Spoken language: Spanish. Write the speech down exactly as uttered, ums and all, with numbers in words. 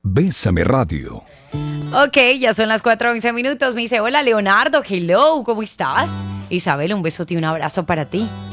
Bésame Radio. Ok, ya son las cuatro once minutos. Me dice, hola Leonardo, hello, ¿cómo estás? Isabel, un besote y un abrazo para ti.